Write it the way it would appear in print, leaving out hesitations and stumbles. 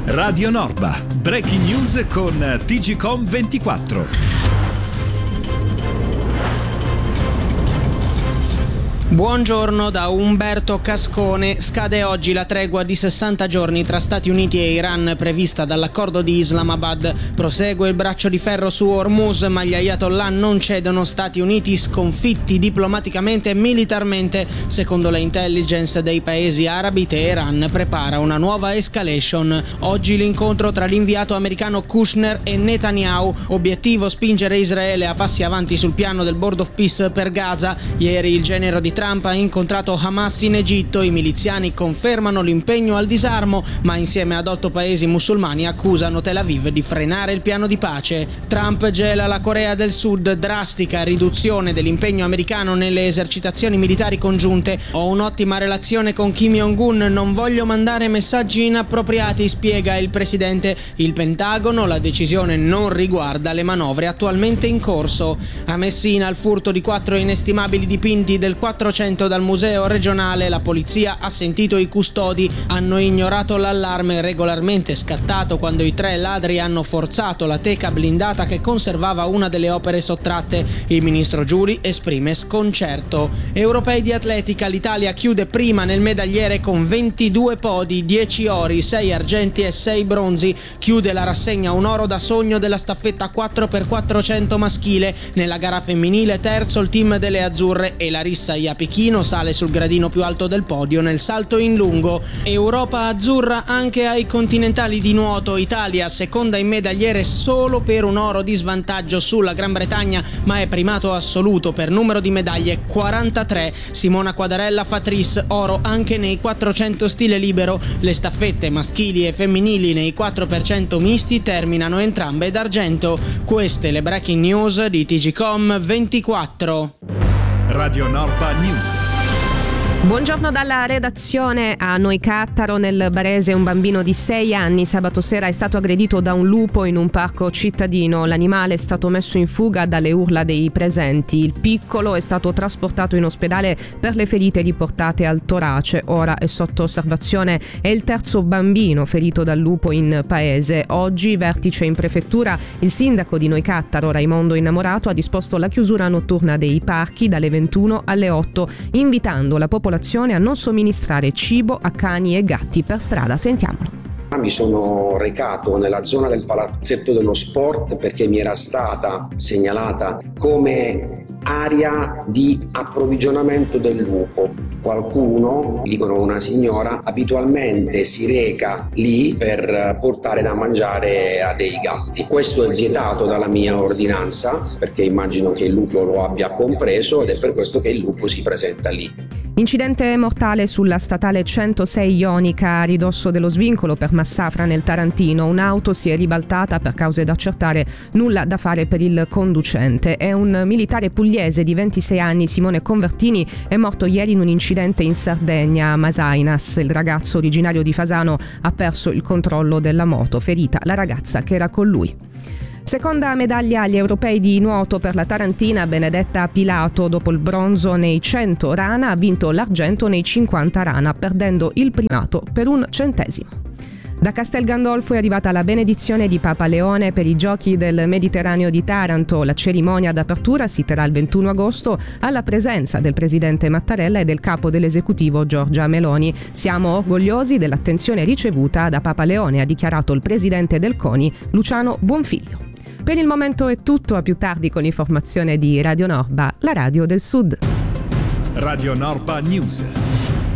Radio Norba, breaking news con TGcom 24. Buongiorno da Umberto Cascone. Scade oggi la tregua di 60 giorni tra Stati Uniti e Iran prevista dall'accordo di Islamabad. Prosegue il braccio di ferro su Hormuz, ma gli Ayatollah non cedono. Stati Uniti sconfitti diplomaticamente e militarmente. Secondo le intelligence dei paesi arabi, Teheran prepara una nuova escalation. Oggi l'incontro tra l'inviato americano Kushner e Netanyahu. Obiettivo: spingere Israele a passi avanti sul piano del Board of Peace per Gaza. Ieri il genero di Trump ha incontrato Hamas in Egitto. I miliziani confermano l'impegno al disarmo, ma insieme ad 8 paesi musulmani accusano Tel Aviv di frenare il piano di pace. Trump gela la Corea del Sud, drastica riduzione dell'impegno americano nelle esercitazioni militari congiunte. Ho un'ottima relazione con Kim Jong-un, non voglio mandare messaggi inappropriati, spiega il presidente. Il Pentagono: la decisione non riguarda le manovre attualmente in corso. A Messina il furto di 4 inestimabili dipinti del 400 dal museo regionale. La polizia ha sentito i custodi, hanno ignorato l'allarme regolarmente scattato quando i 3 ladri hanno forzato la teca blindata che conservava una delle opere sottratte. Il ministro Giuli esprime sconcerto. Europei di atletica: l'Italia chiude prima nel medagliere con 22 podi, 10 ori, 6 argenti e 6 bronzi. Chiude la rassegna un oro da sogno della staffetta 4x400 maschile. Nella gara femminile terzo il team delle azzurre e Larissa Iapichino sale sul gradino più alto del podio nel salto in lungo. Europa azzurra anche ai continentali di nuoto. Italia seconda in medagliere solo per un oro di svantaggio sulla Gran Bretagna, ma è primato assoluto per numero di medaglie, 43. Simona Quadarella fa tris, oro anche nei 400 stile libero. Le staffette maschili e femminili nei 4% misti terminano entrambe d'argento. Queste le breaking news di TGcom 24. Radio Norba News. Buongiorno dalla redazione. A Noicattaro, nel Barese, un bambino di 6 anni sabato sera è stato aggredito da un lupo in un parco cittadino. L'animale è stato messo in fuga dalle urla dei presenti. Il piccolo è stato trasportato in ospedale per le ferite riportate al torace. Ora è sotto osservazione. È il terzo bambino ferito dal lupo in paese. Oggi, vertice in prefettura, il sindaco di Noicattaro, Raimondo Innamorato, ha disposto la chiusura notturna dei parchi dalle 21 alle 8, invitando la popolazione a non somministrare cibo a cani e gatti per strada. Sentiamolo. Mi sono recato nella zona del palazzetto dello sport perché mi era stata segnalata come area di approvvigionamento del lupo. Qualcuno, dicono una signora, abitualmente si reca lì per portare da mangiare a dei gatti. Questo è vietato dalla mia ordinanza perché immagino che il lupo lo abbia compreso ed è per questo che il lupo si presenta lì. Incidente mortale sulla statale 106 Ionica a ridosso dello svincolo per Massafra nel Tarantino. Un'auto si è ribaltata per cause da accertare, nulla da fare per il conducente. È un militare pugliese di 26 anni, Simone Convertini, è morto ieri in un incidente in Sardegna a Masainas. Il ragazzo originario di Fasano ha perso il controllo della moto, ferita la ragazza che era con lui. Seconda medaglia agli europei di nuoto per la tarantina Benedetta Pilato. Dopo il bronzo nei 100 rana ha vinto l'argento nei 50 rana, perdendo il primato per un centesimo. Da Castel Gandolfo è arrivata la benedizione di Papa Leone per i Giochi del Mediterraneo di Taranto. La cerimonia d'apertura si terrà il 21 agosto alla presenza del presidente Mattarella e del capo dell'esecutivo Giorgia Meloni. Siamo orgogliosi dell'attenzione ricevuta da Papa Leone, ha dichiarato il presidente del CONI Luciano Buonfiglio. Per il momento è tutto, a più tardi con l'informazione di Radio Norba, la radio del Sud. Radio Norba News.